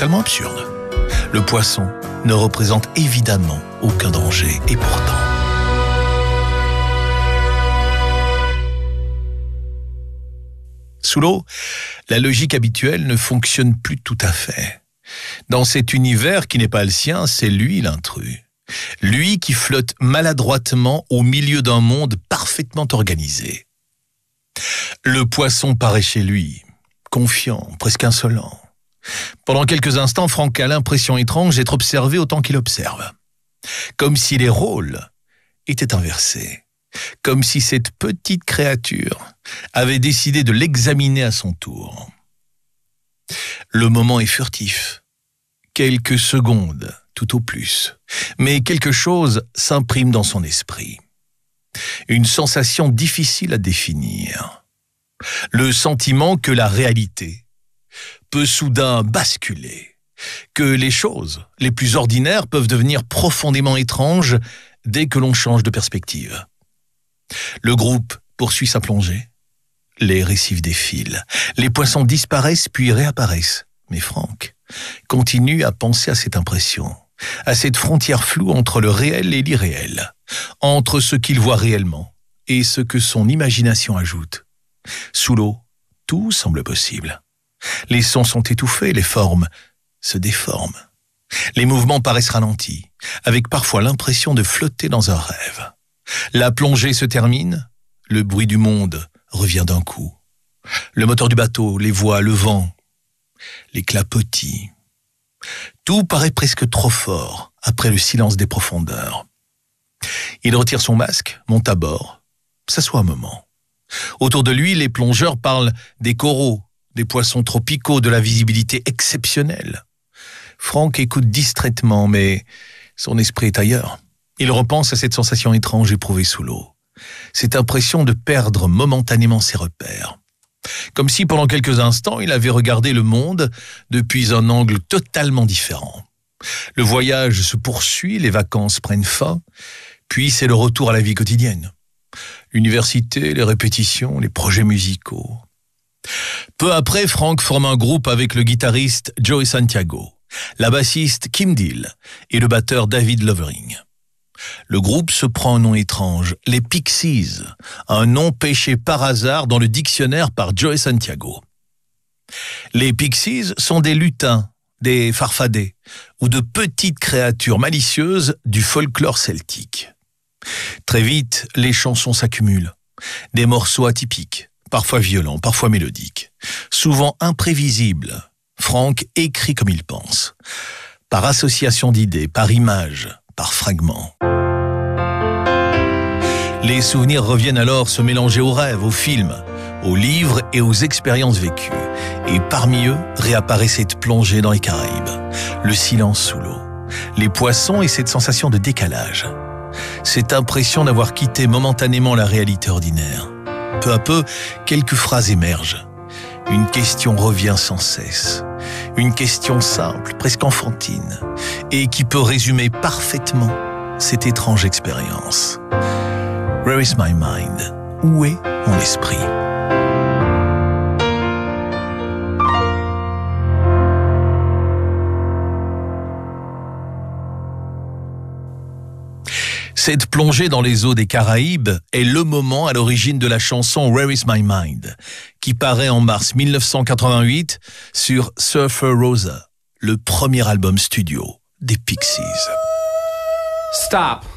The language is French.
totalement absurde. Le poisson ne représente évidemment aucun danger, et pourtant... Sous l'eau, la logique habituelle ne fonctionne plus tout à fait. Dans cet univers qui n'est pas le sien, c'est lui l'intrus. Lui qui flotte maladroitement au milieu d'un monde parfaitement organisé. Le poisson paraît chez lui, confiant, presque insolent. Pendant quelques instants, Franck a l'impression étrange d'être observé autant qu'il observe. Comme si les rôles étaient inversés. Comme si cette petite créature avait décidé de l'examiner à son tour. Le moment est furtif. Quelques secondes, tout au plus. Mais quelque chose s'imprime dans son esprit. Une sensation difficile à définir. Le sentiment que la réalité peut soudain basculer. Que les choses les plus ordinaires peuvent devenir profondément étranges dès que l'on change de perspective. Le groupe poursuit sa plongée. Les récifs défilent. Les poissons disparaissent puis réapparaissent. Mais Franck continue à penser à cette impression, à cette frontière floue entre le réel et l'irréel, entre ce qu'il voit réellement et ce que son imagination ajoute. Sous l'eau, tout semble possible. Les sons sont étouffés, les formes se déforment. Les mouvements paraissent ralentis, avec parfois l'impression de flotter dans un rêve. La plongée se termine, le bruit du monde revient d'un coup. Le moteur du bateau, les voix, le vent, les clapotis. Tout paraît presque trop fort après le silence des profondeurs. Il retire son masque, monte à bord, s'assoit un moment. Autour de lui, les plongeurs parlent des coraux, des poissons tropicaux, de la visibilité exceptionnelle. Franck écoute distraitement, mais son esprit est ailleurs. Il repense à cette sensation étrange éprouvée sous l'eau. Cette impression de perdre momentanément ses repères. Comme si pendant quelques instants, il avait regardé le monde depuis un angle totalement différent. Le voyage se poursuit, les vacances prennent fin, puis c'est le retour à la vie quotidienne. L'université, les répétitions, les projets musicaux. Peu après, Franck forme un groupe avec le guitariste Joey Santiago, la bassiste Kim Deal et le batteur David Lovering. Le groupe se prend un nom étrange, les Pixies, un nom pêché par hasard dans le dictionnaire par Joey Santiago. Les Pixies sont des lutins, des farfadets ou de petites créatures malicieuses du folklore celtique. Très vite, les chansons s'accumulent, des morceaux atypiques, parfois violents, parfois mélodiques, souvent imprévisibles. Franck écrit comme il pense, par association d'idées, par images, par fragments. Les souvenirs reviennent alors se mélanger aux rêves, aux films, aux livres et aux expériences vécues. Et parmi eux, réapparaît cette plongée dans les Caraïbes, le silence sous l'eau, les poissons et cette sensation de décalage. Cette impression d'avoir quitté momentanément la réalité ordinaire. Peu à peu, quelques phrases émergent. Une question revient sans cesse. Une question simple, presque enfantine, et qui peut résumer parfaitement cette étrange expérience. Where is my mind? Où est mon esprit? Cette plongée dans les eaux des Caraïbes est le moment à l'origine de la chanson Where is my mind, qui paraît en mars 1988 sur Surfer Rosa, le premier album studio des Pixies. Stop.